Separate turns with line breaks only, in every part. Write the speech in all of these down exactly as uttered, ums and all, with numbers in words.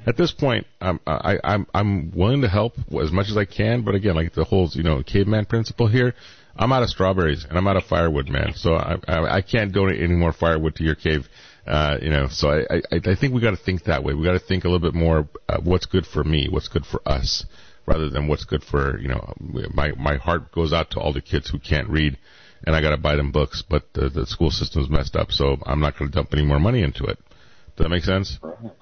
at this point, I'm I, I'm I'm willing to help as much as I can. But again, like the whole you know caveman principle here, I'm out of strawberries and I'm out of firewood, man. So I I, I can't donate any more firewood to your cave. Uh, you know, so I I, I think we got to think that way. We got to think a little bit more uh, what's good for me, what's good for us, rather than what's good for you know my my heart goes out to all the kids who can't read. And I got to buy them books, but the, the school system's messed up, so I'm not going to dump any more money into it. Does that make sense?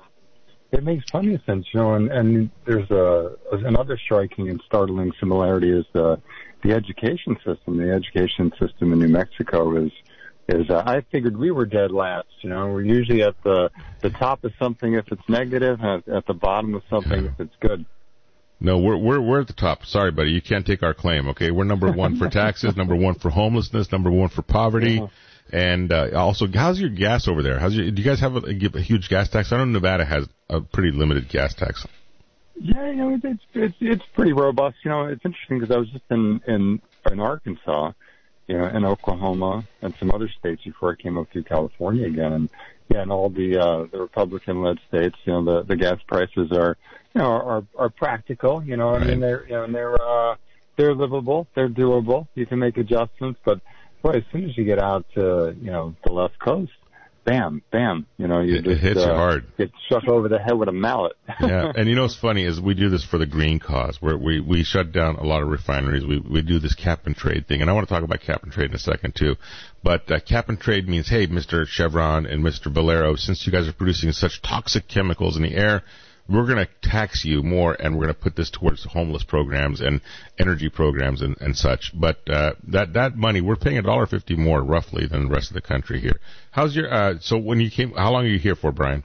It makes plenty of sense, you know. And, and there's a another striking and startling similarity is the the education system. The education system in New Mexico is is. Uh, I figured we were dead last. You know, we're usually at the the top of something if it's negative, and at the bottom of something yeah. if it's good.
No, we're we're we're at the top. Sorry, buddy, you can't take our claim. Okay, we're number one for taxes, number one for homelessness, number one for poverty, yeah. and uh, also, how's your gas over there? How's your? Do you guys have a, a huge gas tax? I know Nevada has a pretty limited gas tax.
Yeah, you know, it's it's it's pretty robust. You know, it's interesting because I was just in in in Arkansas, you know, in Oklahoma, and some other states before I came up through California again, and yeah, in all the uh, the Republican-led states, you know, the the gas prices are. You know, are are practical. You know, I
right.
mean, they're you know, and they're uh, they're livable. They're doable. You can make adjustments, but boy, as soon as you get out to you know the left coast, bam, bam, you know, you
it,
just
it hits
uh,
you hard.
Get struck over the head with a mallet.
Yeah, and you know what's funny is we do this for the green cause. Where we we shut down a lot of refineries. We we do this cap and trade thing, and I want to talk about cap and trade in a second too. But uh, cap and trade means, hey, Mister Chevron and Mister Valero, since you guys are producing such toxic chemicals in the air, we're going to tax you more, and we're going to put this towards homeless programs and energy programs and, and such. But uh, that that money, we're paying a dollar fifty more roughly than the rest of the country here. How's your? Uh, so when you came, how long are you here for, Brian?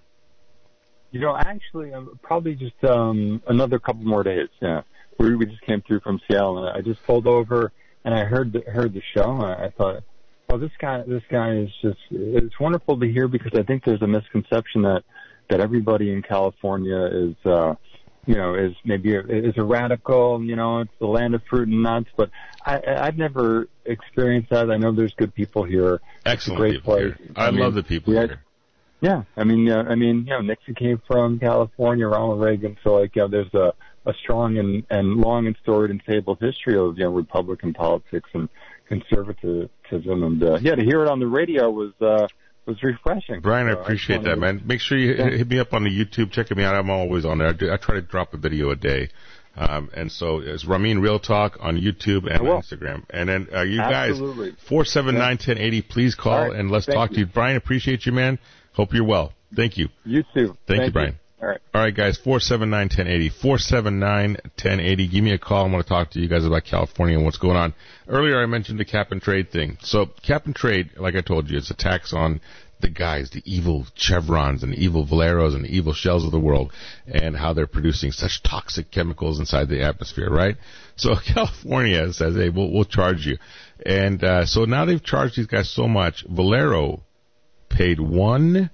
You know, actually, um, probably just um, another couple more days. Yeah, we we just came through from Seattle, and I just pulled over and I heard the, heard the show, and I thought, well, this guy this guy is just it's wonderful to hear because I think there's a misconception that. that everybody in California is, uh, you know, is maybe a, is a radical, you know, it's the land of fruit and nuts, but I, I've never experienced that. I know there's good people here.
Excellent
it's a great
people
place.
here. I, I
mean,
love the people
had,
here.
Yeah, I mean, uh, I mean, you know, Nixon came from California, Ronald Reagan, so like, you know, there's a, a strong and, and long and storied and fabled history of, you know, Republican politics and conservatism, and uh, yeah, to hear it on the radio was, uh, was refreshing.
Brian, I
so
appreciate
I
that,
to,
man. Make sure you
yeah.
hit me up on the YouTube. Check me out. I'm always on there. I, do, I try to drop a video a day. Um, and so it's Ramin Real Talk on YouTube and on Instagram. And then uh, you
Absolutely.
guys, four seven nine, one zero eight zero, please call
right.
and let's
Thank
talk
you.
to you. Brian, appreciate you, man. Hope you're well. Thank you.
You too.
Thank,
Thank
you, Brian.
You. All right.
All right, guys, four seven nine, one zero eight zero, four seven nine, one zero eight zero. Give me a call. I want to talk to you guys about California and what's going on. Earlier I mentioned the cap and trade thing. So cap and trade, like I told you, it's a tax on the guys, the evil Chevrons and the evil Valeros and the evil Shells of the world, and how they're producing such toxic chemicals inside the atmosphere, right? So California says, hey, we'll, we'll charge you. And uh, so now they've charged these guys so much. Valero paid one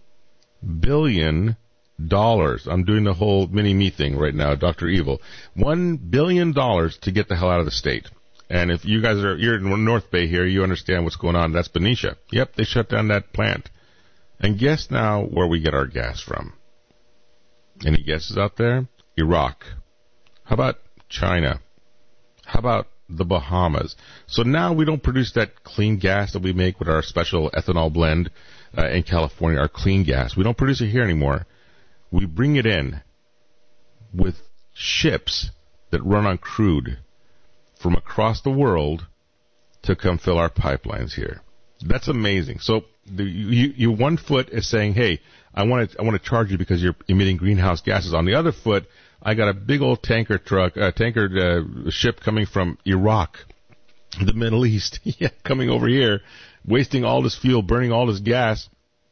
billion dollars. I'm doing the whole mini-me thing right now, Doctor Evil. One billion dollars to get the hell out of the state. And if you guys are, you're in North Bay here, you understand what's going on. That's Benicia. Yep, they shut down that plant. And guess now where we get our gas from? Any guesses out there? Iraq. How about China? How about the Bahamas? So now we don't produce that clean gas that we make with our special ethanol blend uh, in California, our clean gas. We don't produce it here anymore. We bring it in with ships that run on crude from across the world to come fill our pipelines here. That's amazing. So the, you, you one foot is saying, hey, I want to I want to charge you because you're emitting greenhouse gases. On the other foot, I got a big old tanker truck, a uh, tanker uh, ship coming from Iraq, the Middle East, yeah, coming over here, wasting all this fuel, burning all this gas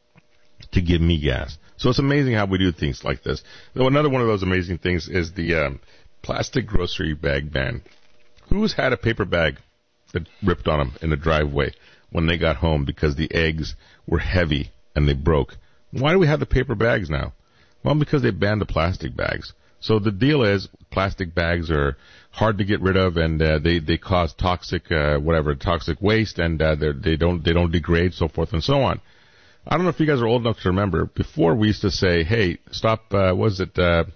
to give me gas. So it's amazing how we do things like this. Though another one of those amazing things is the um, plastic grocery bag ban. Who's had a paper bag that ripped on them in the driveway when they got home because the eggs were heavy and they broke? Why do we have the paper bags now? Well, because they banned the plastic bags. So the deal is plastic bags are hard to get rid of, and uh, they they cause toxic uh, whatever toxic waste, and uh, they don't they don't degrade, so forth and so on. I don't know if you guys are old enough to remember. Before we used to say, "Hey, stop." Uh, was it? Uh,